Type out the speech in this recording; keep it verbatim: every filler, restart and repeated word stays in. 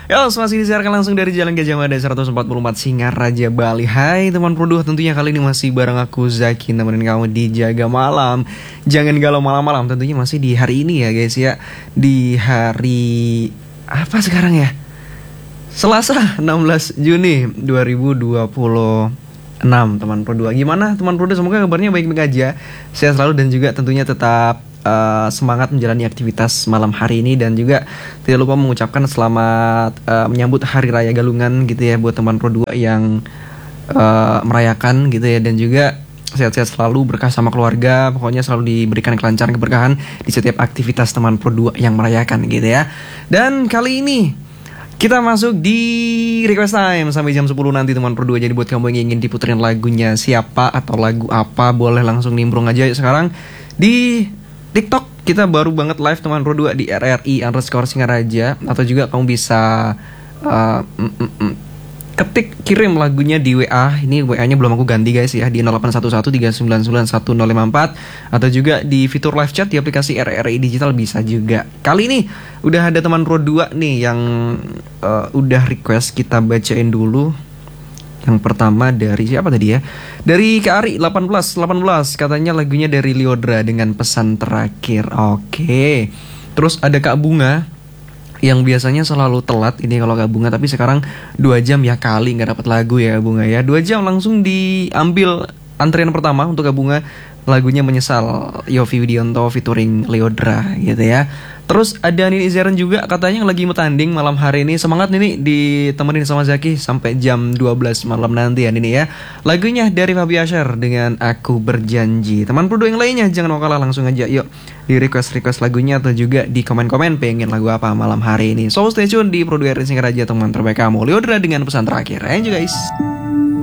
Yo, masih disiarkan langsung dari Jalan Gajah Mada seratus empat puluh empat Singaraja, Bali. Hai teman produk, tentunya kali ini masih bareng aku Zaki, nemenin kamu di Jaga Malam. Jangan galau malam-malam, tentunya masih di hari ini ya guys ya. Di hari apa sekarang ya? Selasa enam belas Juni dua ribu dua puluh enam teman produk. Gimana teman produk? Semoga kabarnya baik-baik aja, sehat selalu dan juga tentunya tetap Uh, semangat menjalani aktivitas malam hari ini. Dan juga tidak lupa mengucapkan selamat uh, menyambut Hari Raya Galungan gitu ya buat teman Pro dua yang uh, merayakan gitu ya. Dan juga sehat-sehat selalu, berkah sama keluarga. Pokoknya selalu diberikan kelancaran, keberkahan di setiap aktivitas teman Pro dua yang merayakan gitu ya. Dan kali ini kita masuk di request time sampai jam sepuluh nanti teman Pro dua. Jadi buat kamu yang ingin diputerin lagunya siapa atau lagu apa, boleh langsung nimbrung aja sekarang di TikTok. Kita baru banget live teman Pro dua di R R I underscore Singaraja. Atau juga kamu bisa uh, mm, mm, mm, ketik kirim lagunya di W A. Ini W A-nya belum aku ganti guys ya, di nol delapan satu satu tiga sembilan sembilan satu nol lima empat. Atau juga di fitur live chat di aplikasi R R I Digital bisa juga. Kali ini udah ada teman Pro dua nih yang uh, udah request, kita bacain dulu. Yang pertama dari siapa tadi ya? Dari Kak Ari delapan belas delapan belas, katanya lagunya dari Lyodra dengan Pesan Terakhir. Oke. Terus ada Kak Bunga yang biasanya selalu telat ini kalau Kak Bunga, tapi sekarang dua jam ya kali nggak dapat lagu ya Bunga ya. Dua jam langsung diambil antrian pertama untuk Kak Bunga, lagunya Menyesal Yovie Widianto featuring Lyodra gitu ya. Terus ada Nini Zeren juga katanya lagi mau tanding malam hari ini. Semangat Nini, ditemenin sama Zaki sampai jam dua belas malam nanti ya Nini ya. Lagunya dari Fabi Asher dengan Aku Berjanji. Teman Pro yang lainnya jangan mau kalah, langsung aja yuk di request-request lagunya atau juga di komen-komen pengen lagu apa malam hari ini. So stay tune di Pro dua Singaraja, teman terbaik kamu. Lyodra dengan Pesan Terakhir. Enjoy guys.